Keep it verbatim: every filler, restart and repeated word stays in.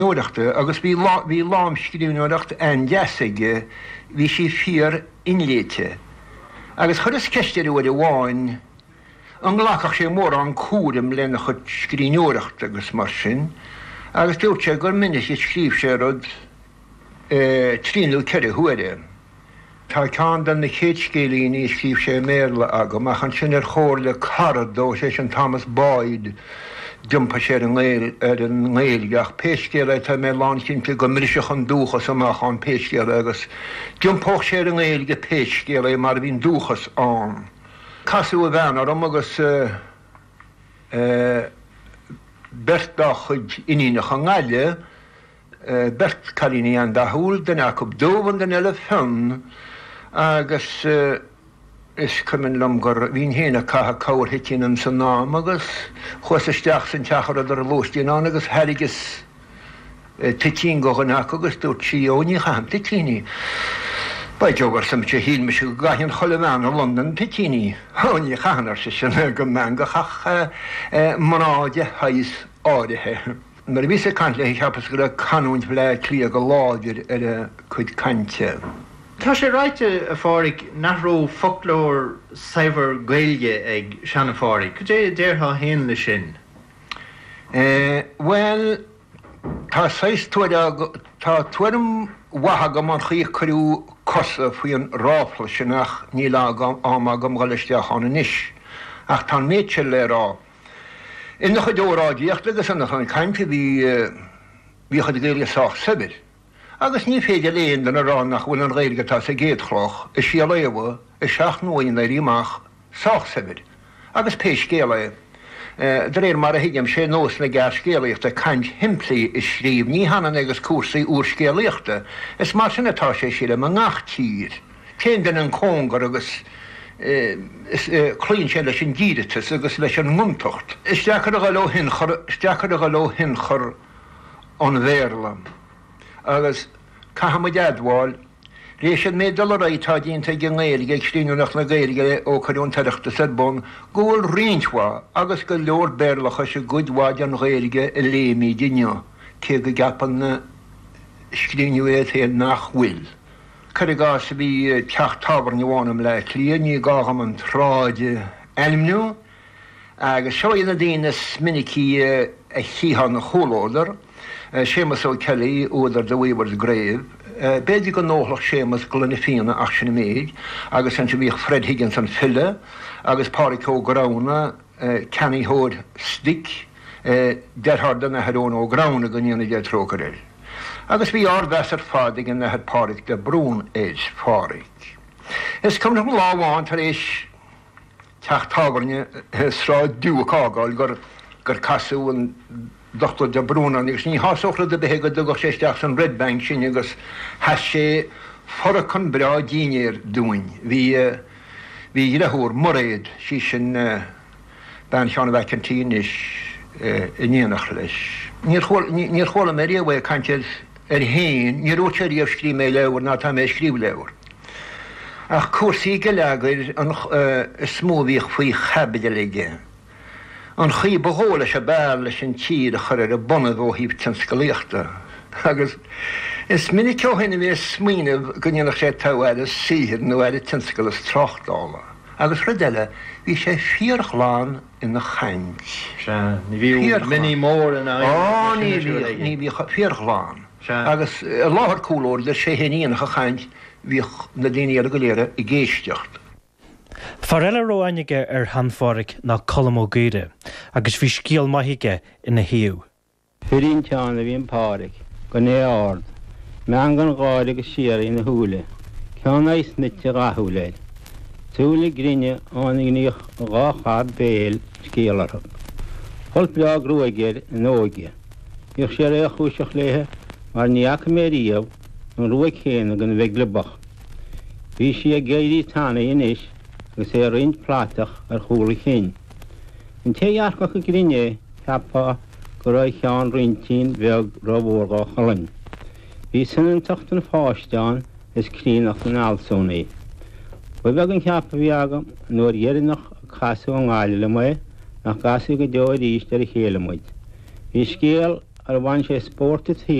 Nóireachta, agus bhí bhí lám scríbhneoireacht an deasaige bhí sí fíor inléite. Agus chud is ceisteir bhfuil bháin an ghlacach sé mór an cúram lena chud scríbhneoireacht agus mar sin, agus dúirte gur minic is scríb sé rud tríú ceir thuaire. Tá ceann den na chéad scéalaí scríb sé méle agam, ach an sin ar chóir le carad dó sé an Thomas Boyd jumpa sé an ngéil ar an ngéilge ach péiscéile tá mé lán cinnta go miriseach an dúchas amach an péiscéile agus jumpóch sé an ngéilge péiscéile mar bhín dúchas an. Casú a bheanar am agus bert dá chuid iníach an gáile, bert cailíní an dathúil den acab dóhan den eile fin agus is cumin lom gur bhín héna catha cabhar hitíanam san nám agus chuasisteach san teachar ar lóistíán an agus herigus titín go ganach agus dúirt síóní chaam titíní. Baideogar sam sé híl me se go gaian cholemáin a London titíní. Hání chanar se sin go me go chach mráide hais áirithe. Mar bhí sé cant le cheappas go canúint le clí go láidir ar a chuid cante. Tá sé ráite a fáric nachró folklór saibhar gaeilge ag seanna fáric. Go dé déirtha héan le sin? Well, tá seis tá tuairim watha go man chuí cruú cosa faoi an ráfla sinach ní lá am agam gáilisteach an inis. Ach tá méidse le rá. In nach dóráidíocht agus an nach an caiinte bhí bhí chud géirge sách sibir. Agus ní féidir léon den arán nach bhfuil an réilge tá sa géadchloch, is sí léomh is seach nóin na rímach sách sibir. Agus péis céala. Der éir mar a hiigem sé nós na gar scéalaíochta cant himplaí is sríomh, ní hanan agus cuasaí úr scéalaíochta, is mar sin atá sé síle man ngach tír. Cén den an cóngar agus clíonn sé leis an díiritas agus leis an mumtocht. Is deachar a go hinchar, deachar a go hinchar an bhéirlam. Agus caitham a deadháil, rééis an méid dal raitá dínta g ngéilge ag scríú nach na gailge ó chuún taireachta sabon, gúil rionthá agus go leor béirlacha se gudháid an gailge i léimí dinne, cé go gapan na scríúéad é nach bhfuil. Carigá sa bhí teach tábar níhánam le clíon ní gácham an tráide elmnú, agus seoí na daoine minicí a chiíhan na chólódar, sémas ó Kelly údar de bhíhar gréibh, béidir go nóhlach sémas glunna fianna ach sinna méid, agus an bhíoh Fred Higgins an fille, agus páricó grána, Kenny Hood Stick, derhardan na headón ó grána go níonna de trócarir. Agus bhí ardhesar fádig in na head páric de brún éis fáric. Is cum na láháin tar éis teach tábarne srá dúágáil gur gur casú an Doctor de Brúna, agus ní hásochla de behéga do séisteach san Red Bank sin agus has sé forachchan bra dínéir dúin. Bhí bhí lethúr moréid sí sin ben seánna bheitcantín is iníanach leis. Níor chola mé réhha cantead ar héin, ní róteíomh scrí mé lehar ná tá mé scríb lehar. Ach cuasaí go leagair an smóbhíoh faoi chabeide leige. An chuí bhóla se bear leis an tíad a chur ar a bonad ó híh tan scaíochta. Agus is minic ceohanna bhí smíanamh gonneach sé táhhaid a síhir nó éidir tinscail is trochtála. Agus rudeile bhí sé fíorchláán ina chaint. Ní bhí mini mór in á ní bhí fíorchláán. Agus láthar cúlóir de sé héíonach a chaint bhí na daine ar go léire i ggéisteocht. Farella roiinige ar hanfáric na colmó gaire, agus bhí scíal maithaige ina hiú. Thuirín teánna bhíon páric, go né ard, me an gan gáir agus siar ina thuúla, ceanna is nite gathúlaid. Túla grinne ánig ní gáchad béal scéalarthab. Chol beag ruaigéir in óige. Bhíoh sé ré a chúiseach léthe mar níach méríomh an ruaig chéana gan bheith glebach. Bhí si a géirí tána inis agus é riint plátach ar chúla chéin. An téhearcach a grinne ceapá go raibh cheann rintín bheag robhórgá chalainn. Bhí san an tuachtain fáisteán is críanach an alsónaí. Ba bheag an ceappa bhí agam nuair dhéireannach casú an gáile le mu nach gasú go deoir ríist ar a chéile muid. Bhí scéal ar bhain sé sportit